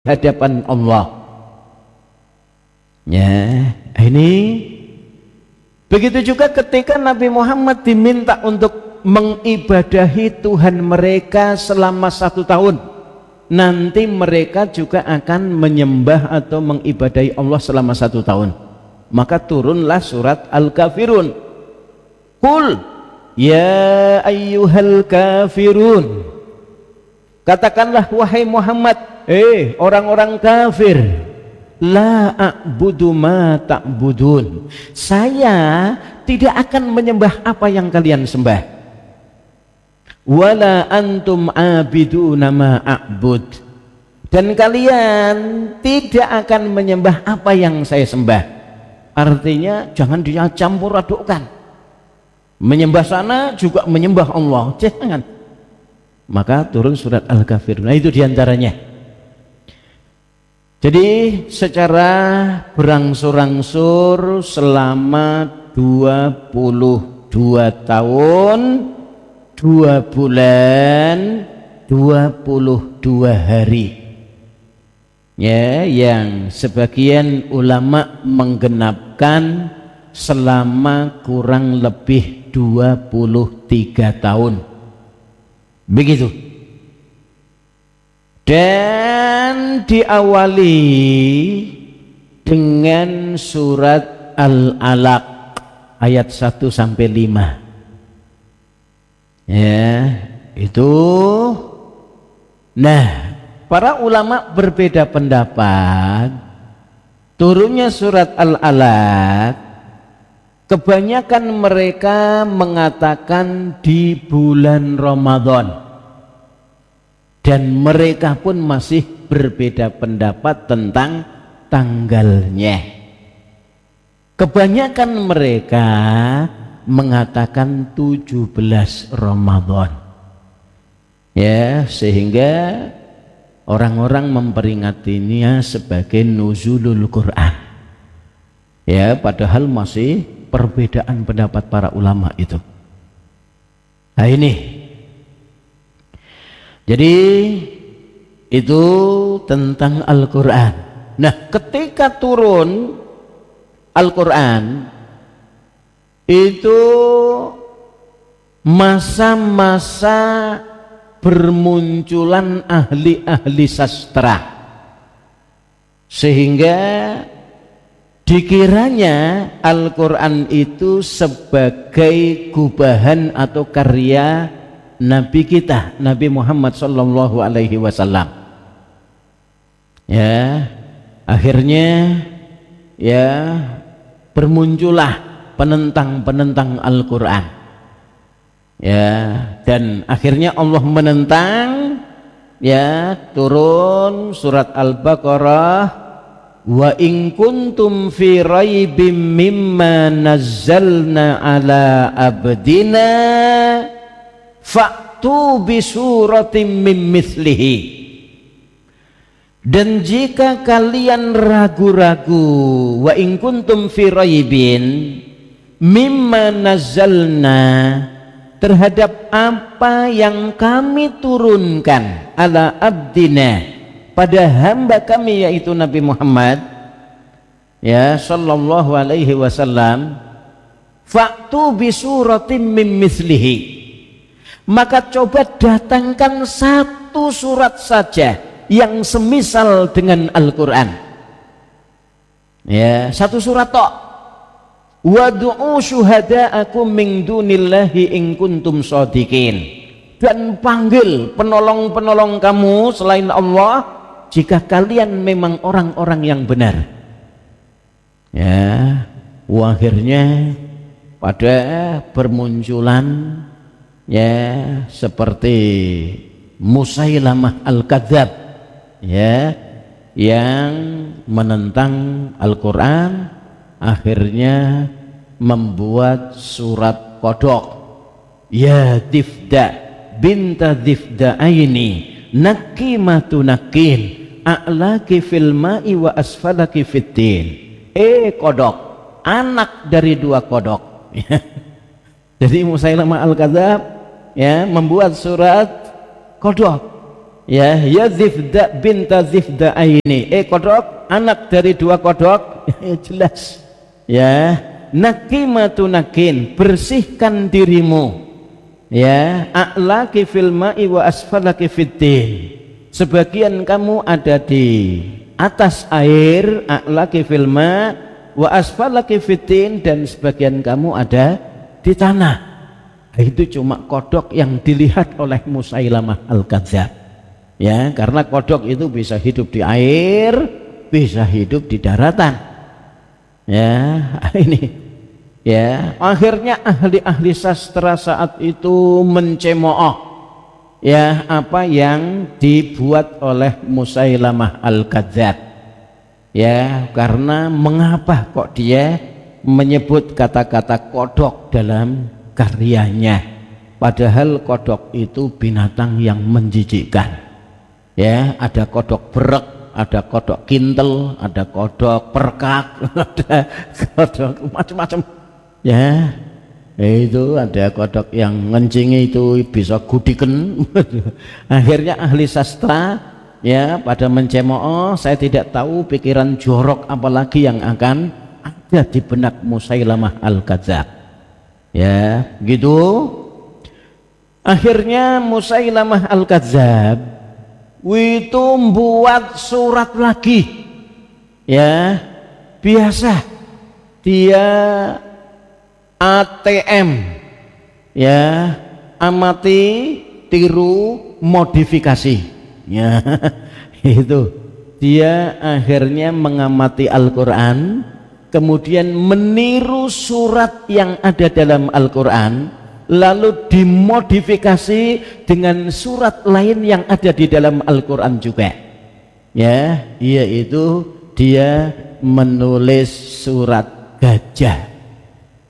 hadapan Allah. Ya, ini begitu juga ketika Nabi Muhammad diminta untuk mengibadahi Tuhan mereka selama 1 tahun, nanti mereka juga akan menyembah atau mengibadahi Allah selama 1 tahun. Maka turunlah surat Al-Kafirun. Qul ya ayyuhal kafirun, katakanlah wahai Muhammad, orang-orang kafir, la a'budu ma ta'budun, saya tidak akan menyembah apa yang kalian sembah, wala antum abiduna ma a'bud, dan kalian tidak akan menyembah apa yang saya sembah. Artinya jangan dia campur adukkan, menyembah sana juga menyembah Allah, jangan. Maka turun surat Al-Kafirun. Nah, itu diantaranya. Jadi secara berangsur-angsur selama 22 tahun 2 bulan 22 hari, ya, yang sebagian ulama menggenapkan selama kurang lebih 23 tahun. Begitu. Dan diawali dengan surat Al-Alaq ayat 1 sampai 5. Ya, itu. Nah, para ulama berbeda pendapat. Turunnya surat Al-Alaq, kebanyakan mereka mengatakan di bulan Ramadan, dan mereka pun masih berbeda pendapat tentang tanggalnya. Kebanyakan mereka mengatakan 17 Ramadan, ya, sehingga orang-orang memperingatinya sebagai nuzulul Quran, ya, padahal masih perbedaan pendapat para ulama itu. Nah, ini jadi itu tentang Al-Quran. Nah, ketika turun Al-Quran itu masa-masa bermunculan ahli-ahli sastra, sehingga dikiranya Al-Quran itu sebagai gubahan atau karya Nabi kita, Nabi Muhammad sallallahu alaihi wasallam. Ya, akhirnya ya bermuncullah penentang-penentang Al-Quran. Ya, dan akhirnya Allah menentang, ya, turun surat Al-Baqarah, wa in kuntum fi raibim mimma nazzalna ala abdina fa'tu bi suratim mim mithlihi. Dan jika kalian ragu-ragu, wa in kuntum fi raibin mimma nazzalna, terhadap apa yang kami turunkan ala abdina, pada hamba kami yaitu Nabi Muhammad, ya, sallallahu alaihi wasallam, fa'tu bi suratim mim mithlihi, maka coba datangkan 1 surat saja yang semisal dengan Al-Quran, ya, 1 surat tok. Wadu'u syuhada'akum min dunillahi in kuntum shadiqin, dan panggil penolong-penolong kamu selain Allah jika kalian memang orang-orang yang benar. Ya, akhirnya pada bermunculan, ya, seperti Musailamah Al-Kadzab, ya, yang menentang Al-Quran, akhirnya membuat surat kodok, ya Difda binta Difda'aini nakimatu nakin a'laki fil ma'i wa asfalaki fitin. Kodok, anak dari 2 kodok. Jadi Musailamah Al-Kadzab, ya, membuat surat kodok, ya Zifda binta Zifda ini kodok anak dari dua kodok ya jelas ya. Nakimatu nakin, bersihkan dirimu ya, a'laki fil ma'i wa asfalaki fiddin, sebagian kamu ada di atas air, a'laki fil ma' wa asfalaki fiddin, dan sebagian kamu ada di tanah. Itu cuma kodok yang dilihat oleh Musailamah al-Kadzdzab ya, karena kodok itu bisa hidup di air, bisa hidup di daratan ya. Ini ya, akhirnya ahli-ahli sastra saat itu mencemooh ya apa yang dibuat oleh Musailamah al-Kadzdzab ya, karena mengapa kok dia menyebut kata-kata kodok dalam karyanya, padahal kodok itu binatang yang menjijikkan ya. Ada kodok berek, ada kodok kintel, ada kodok perkak, ada kodok macam-macam ya. Itu ada kodok yang ngencingi itu bisa gudiken. Akhirnya ahli sastra ya pada mencemooh. Saya tidak tahu pikiran jorok apalagi yang akan ada di benak Musailamah al-Kadzdzab ya gitu. Akhirnya Musailamah al-Kadzdzab itu buat surat lagi ya, biasa dia ATM ya, amati tiru modifikasi ya. Itu dia akhirnya mengamati Al-Quran, kemudian meniru surat yang ada dalam Al-Quran, lalu dimodifikasi dengan surat lain yang ada di dalam Al-Quran juga ya, yaitu dia menulis surat gajah